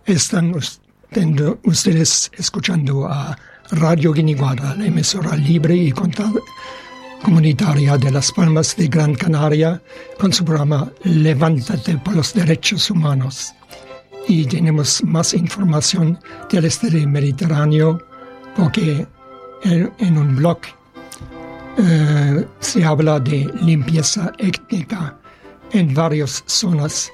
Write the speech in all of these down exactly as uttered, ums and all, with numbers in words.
Están ustedes escuchando a Radio Guiniguada, la emisora libre y comunitaria de Las Palmas de Gran Canaria, con su programa Levántate por los Derechos Humanos. Y tenemos más información del este del Mediterráneo, porque en, en un blog eh, se habla de limpieza étnica en varias zonas.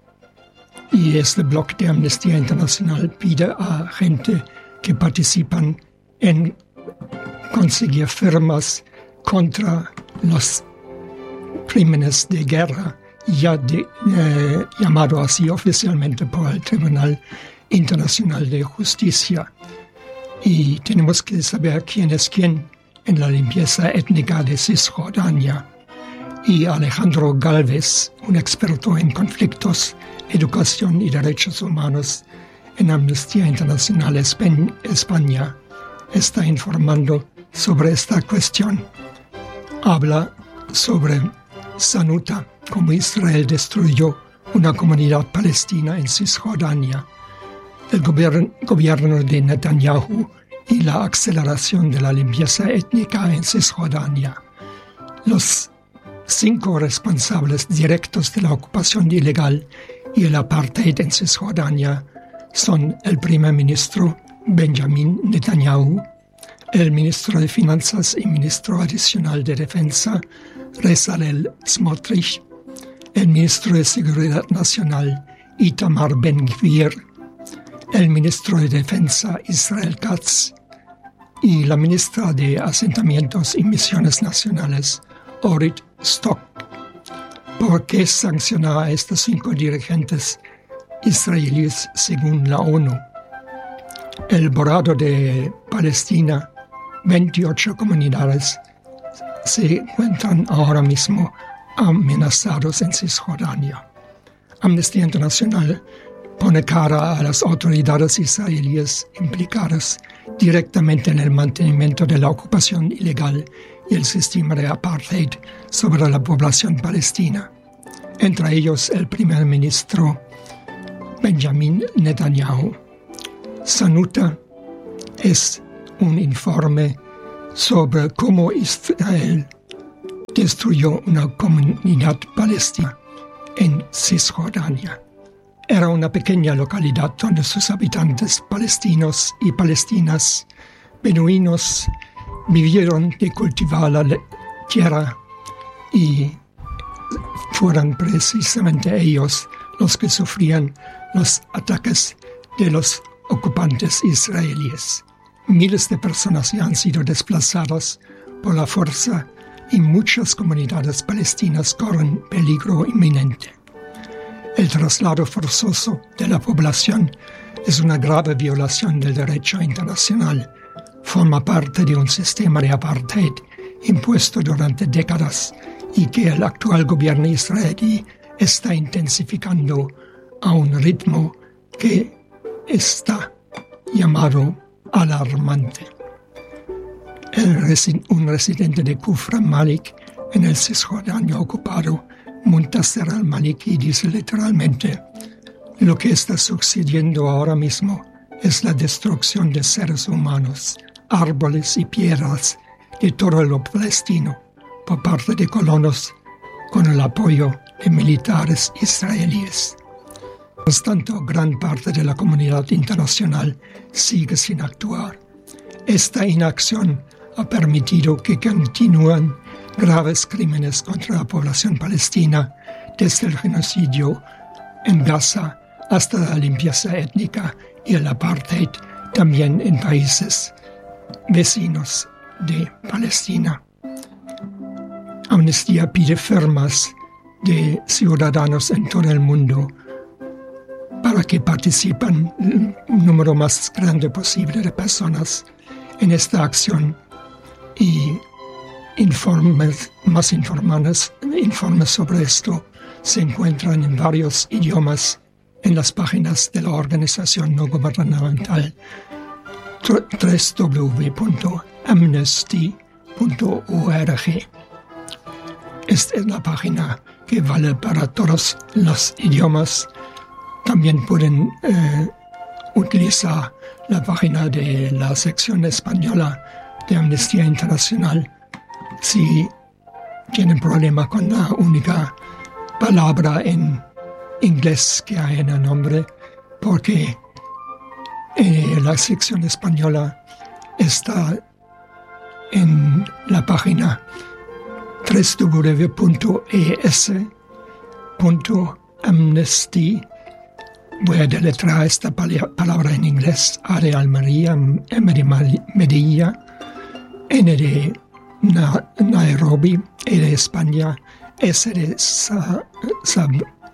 Y este blog de Amnistía Internacional pide a gente que participan en conseguir firmas contra los crímenes de guerra, ya de, eh, llamado así oficialmente por el Tribunal Internacional de Justicia. Y tenemos que saber quién es quién en la limpieza étnica de Cisjordania. Y Alejandro Galvez, un experto en conflictos, educación y derechos humanos en Amnistía Internacional España, está informando sobre esta cuestión. Habla sobre Sanuta, cómo Israel destruyó una comunidad palestina en Cisjordania, el gobierno, gobierno de Netanyahu y la aceleración de la limpieza étnica en Cisjordania. Los cinco responsables directos de la ocupación ilegal y el apartheid en Cisjordania son el primer ministro Benjamin Netanyahu, el ministro de Finanzas y ministro adicional de Defensa Bezalel Smotrich, el ministro de Seguridad Nacional Itamar Ben-Gvir, el ministro de Defensa Israel Katz y la ministra de Asentamientos y Misiones Nacionales Orit Stock. ¿Por qué sancionar a estos cinco dirigentes israelíes según la ONU? El borrado de Palestina, veintiocho comunidades se encuentran ahora mismo amenazados en Cisjordania. Amnistía Internacional pone cara a las autoridades israelíes implicadas directamente en el mantenimiento de la ocupación ilegal y el sistema de apartheid sobre la población palestina, entre ellos el primer ministro Benjamin Netanyahu. Sanuta es un informe sobre cómo Israel destruyó una comunidad palestina en Cisjordania. Era una pequeña localidad donde sus habitantes palestinos y palestinas beduinos vivieron de cultivar la tierra y fueron precisamente ellos los que sufrían los ataques de los ocupantes israelíes. Miles de personas ya han sido desplazadas por la fuerza y muchas comunidades palestinas corren peligro inminente. El traslado forzoso de la población es una grave violación del derecho internacional. Forma parte de un sistema de apartheid impuesto durante décadas y que el actual gobierno israelí está intensificando a un ritmo que está llamado alarmante. El resi- un residente de Kufra Malik en el Cisjordania ocupado, Muntasser al-Maliki, dice literalmente: lo que está sucediendo ahora mismo es la destrucción de seres humanos, árboles y piedras de todo lo palestino por parte de colonos con el apoyo de militares israelíes. Por tanto, gran parte de la comunidad internacional sigue sin actuar. Esta inacción ha permitido que continúen graves crímenes contra la población palestina, desde el genocidio en Gaza hasta la limpieza étnica y el apartheid también en países vecinos de Palestina. Amnistía pide firmas de ciudadanos en todo el mundo para que participen un número más grande posible de personas en esta acción, y informes, más informes, informes sobre esto se encuentran en varios idiomas en las páginas de la organización no gubernamental doble u doble u doble u punto amnesty punto org. Esta es la página que vale para todos los idiomas. También pueden eh, utiliza la página de la sección española de Amnistía Internacional si tienen problema con la única palabra en inglés que hay en el nombre, porque eh, la sección española está en la página doble u doble u doble u punto e s punto amnesty. Voy a deletrear esta palabra en inglés: A de Almería, M de Medilla, N de Na, Nairobi, E de España, S de Sa, Sa,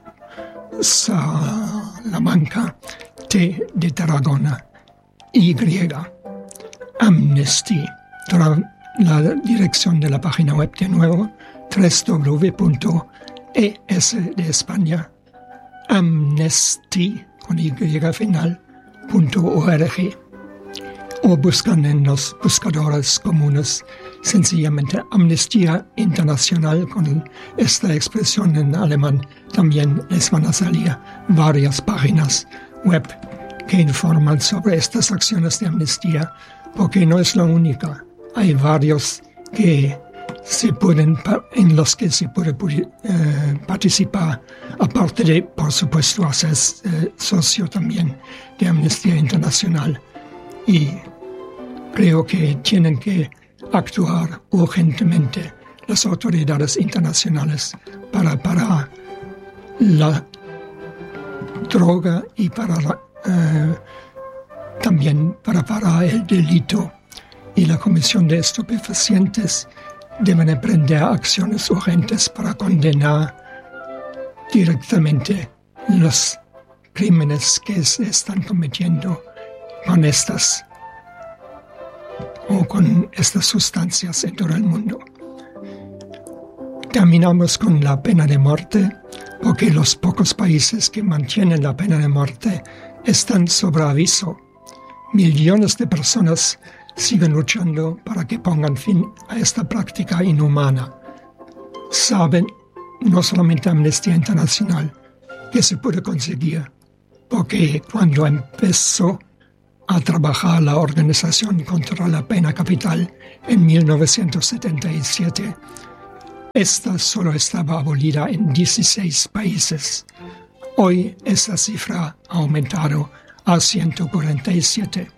Salamanca, T de Tarragona, Y. Amnesty. Toda la dirección de la página web de nuevo: doble u doble u doble u punto e s de España, amnesty con Y final, punto org. O buscan en los buscadores comunes sencillamente Amnistía Internacional con esta expresión en alemán. También les van a salir varias páginas web que informan sobre estas acciones de amnistía, porque no es la única. Hay varios que se pueden, en los que se puede eh, participar, aparte de, por supuesto, hacer eh, socio también de Amnistía Internacional. Y creo que tienen que actuar urgentemente las autoridades internacionales para parar la droga y para la, eh, también para parar el delito. Y la Comisión de Estupefacientes deben emprender acciones urgentes para condenar directamente los crímenes que se están cometiendo con estas o con estas sustancias en todo el mundo. Terminamos con la pena de muerte, porque los pocos países que mantienen la pena de muerte están sobre aviso. Millones de personas siguen luchando para que pongan fin a esta práctica inhumana. Saben, no solamente Amnistía Internacional, que se puede conseguir, porque cuando empezó a trabajar la Organización contra la Pena Capital en mil novecientos setenta y siete, esta solo estaba abolida en dieciséis países. Hoy esa cifra ha aumentado a ciento cuarenta y siete.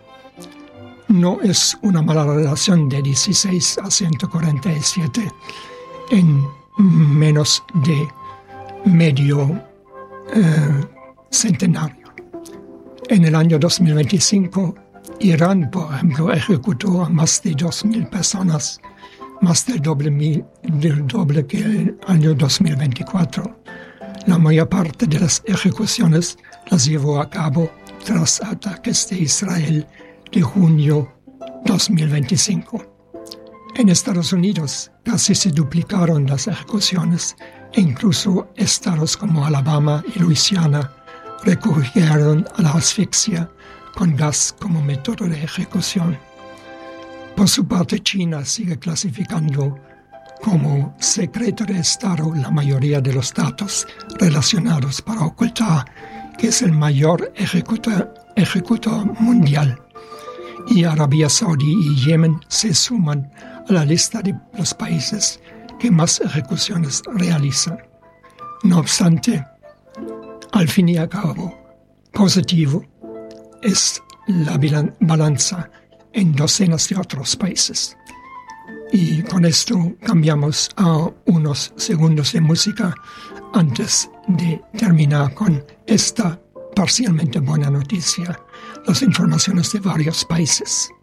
No es una mala relación de dieciséis a ciento cuarenta y siete en menos de medio eh, centenario. En el año dos mil veinticinco, Irán, por ejemplo, ejecutó a más de dos mil personas, más del doble, mil, del doble que el año dos mil veinticuatro. La mayor parte de las ejecuciones las llevó a cabo tras ataques de Israel de junio dos mil veinticinco. En Estados Unidos casi se duplicaron las ejecuciones e incluso estados como Alabama y Luisiana recurrieron a la asfixia con gas como método de ejecución. Por su parte, China sigue clasificando como secreto de Estado la mayoría de los datos relacionados para ocultar que es el mayor ejecutor, ejecutor mundial. Y Arabia Saudí y Yemen se suman a la lista de los países que más ejecuciones realizan. No obstante, al fin y al cabo, positivo es la balanza en docenas de otros países. Y con esto cambiamos a unos segundos de música antes de terminar con esta parcialmente buena noticia, las informaciones de varios países.